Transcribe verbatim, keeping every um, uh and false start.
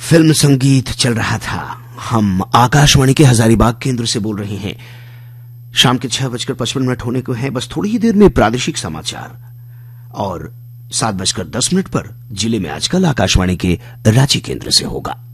Film संगीत चल रहा था। हम आकाशवाणी के हजारीबाग केंद्र से बोल रहे हैं। शाम के छह बजकर पचपन मिनट होने को हैं। बस थोड़ी ही देर में प्रादेशिक समाचार और सात बजकर दस मिनट पर जिले में आजकल आकाशवाणी के रांची केंद्र से होगा।